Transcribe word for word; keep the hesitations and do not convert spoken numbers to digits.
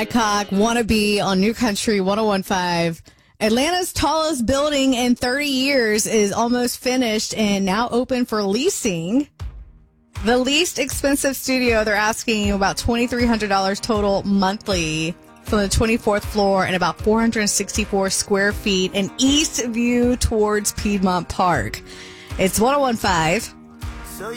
Mycock, Wannabe on New Country one oh one point five. Atlanta's tallest building in thirty years is almost finished and now open for leasing. The least expensive studio, they're asking about two thousand three hundred dollars total monthly from the twenty-fourth floor and about four hundred sixty-four square feet and east view towards Piedmont Park. It's one oh one point five.